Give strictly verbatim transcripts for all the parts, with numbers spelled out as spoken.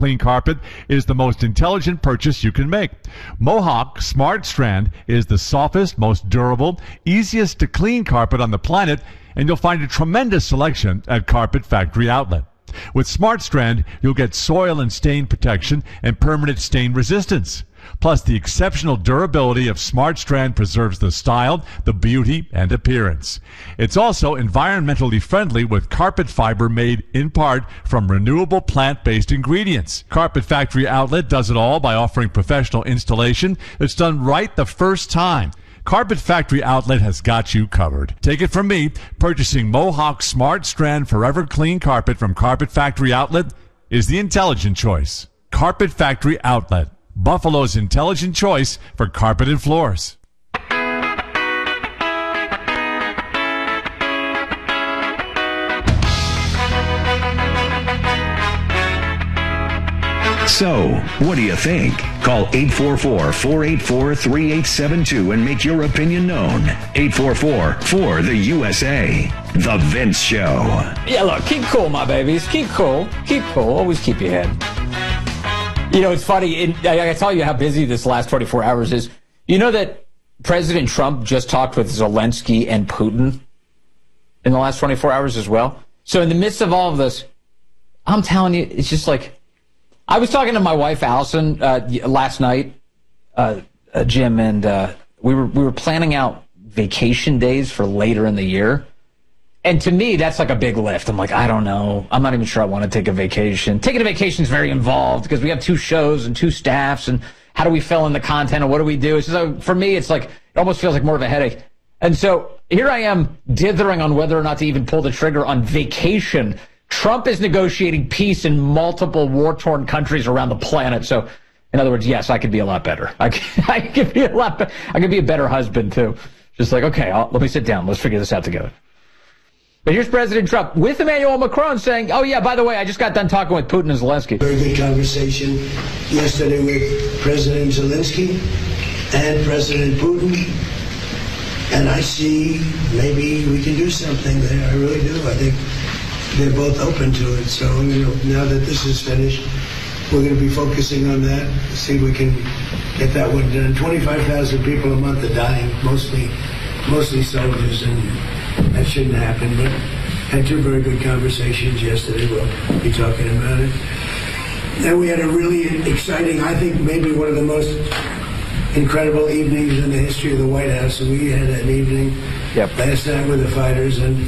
Clean carpet is the most intelligent purchase you can make. Mohawk Smart Strand is the softest, most durable, easiest to clean carpet on the planet, and you'll find a tremendous selection at Carpet Factory Outlet. With Smart Strand, you'll get soil and stain protection and permanent stain resistance. Plus, the exceptional durability of Smart Strand preserves the style, the beauty, and appearance. It's also environmentally friendly with carpet fiber made in part from renewable plant-based ingredients. Carpet Factory Outlet does it all by offering professional installation that's done right the first time. Carpet Factory Outlet has got you covered. Take it from me, purchasing Mohawk Smart Strand Forever Clean Carpet from Carpet Factory Outlet is the intelligent choice. Carpet Factory Outlet, Buffalo's intelligent choice for carpet and floors. So, what do you think? Call eight four four, four eight four, three eight seven two and make your opinion known. eight four four, four, the U S A. The Vince Show. Yeah, look, keep cool, my babies. Keep cool. Keep cool. Always keep your head. You know, it's funny. It, I, I tell you how busy this last twenty-four hours is. You know that President Trump just talked with Zelensky and Putin in the last twenty-four hours as well? So in the midst of all of this, I'm telling you, it's just like, I was talking to my wife, Allison, uh, last night, uh, uh, Jim, and uh, we were we were planning out vacation days for later in the year. And to me, that's like a big lift. I'm like, I don't know. I'm not even sure I want to take a vacation. Taking a vacation is very involved because we have two shows and two staffs, and how do we fill in the content, and what do we do? It's just, uh, for me, it's like, it almost feels like more of a headache. And so here I am dithering on whether or not to even pull the trigger on vacation. Trump is negotiating peace in multiple war-torn countries around the planet. So, in other words, yes, I could be a lot better. I could, I could be a lot better. I could be a better husband, too. Just like, okay, I'll, let me sit down. Let's figure this out together. But here's President Trump with Emmanuel Macron saying, oh, yeah, by the way, I just got done talking with Putin and Zelensky. Very good conversation yesterday with President Zelensky and President Putin. And I see maybe we can do something there. I really do. I think they're both open to it. So, you know, now that this is finished, we're going to be focusing on that, see if we can get that one done. twenty-five thousand people a month are dying, mostly, mostly soldiers, and that shouldn't happen. But had two very good conversations yesterday. We'll be talking about it. And we had a really exciting, I think maybe one of the most incredible evenings in the history of the White House. And we had an evening yep. last night with the fighters, and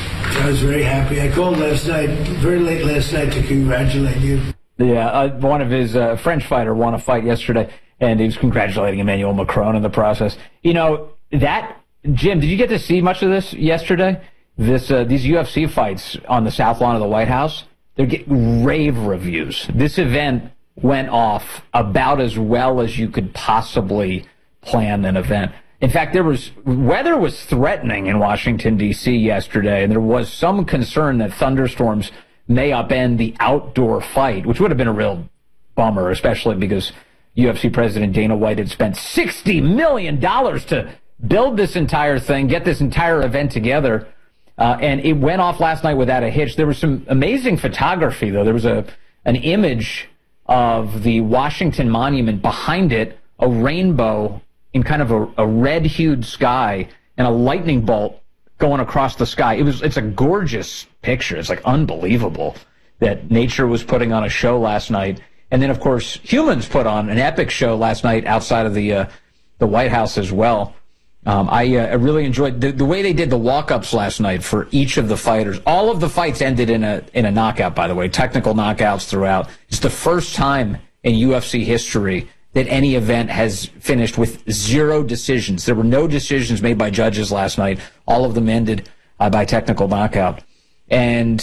I was very happy. I called last night, very late last night, to congratulate you. Yeah, uh, one of his uh, French fighter won a fight yesterday, and he was congratulating Emmanuel Macron in the process. You know, that, Jim, did you get to see much of this yesterday? This uh, These U F C fights on the South Lawn of the White House, they're getting rave reviews. This event went off about as well as you could possibly plan an event. In fact, there was weather was threatening in Washington, D C yesterday, and there was some concern that thunderstorms may upend the outdoor fight, which would have been a real bummer, especially because U F C President Dana White had spent sixty million dollars to build this entire thing, get this entire event together, uh, and it went off last night without a hitch. There was some amazing photography, though. There was a an image of the Washington Monument, behind it, a rainbow in kind of a, a red-hued sky, and a lightning bolt going across the sky. It was, it's a gorgeous picture. It's like unbelievable that nature was putting on a show last night. And then, of course, humans put on an epic show last night outside of the uh, the White House as well. Um, I, uh, I really enjoyed the, the way they did the walk-ups last night for each of the fighters. All of the fights ended in a in a knockout, by the way, technical knockouts throughout. It's the first time in U F C history that any event has finished with zero decisions. There were no decisions made by judges last night. All of them ended uh, by technical knockout. And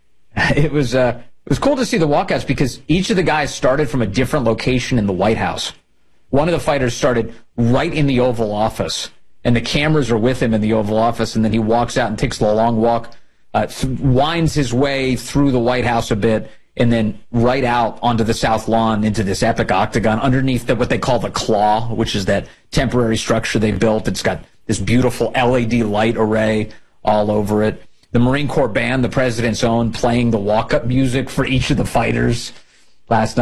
it was uh, it was cool to see the walkouts because each of the guys started from a different location in the White House. One of the fighters started right in the Oval Office, and the cameras are with him in the Oval Office, and then he walks out and takes the long walk, uh, th- winds his way through the White House a bit, and then right out onto the South Lawn into this epic octagon underneath the, what they call the Claw, which is that temporary structure they built. It's got this beautiful L E D light array all over it. The Marine Corps band, the president's own, playing the walk-up music for each of the fighters. last night.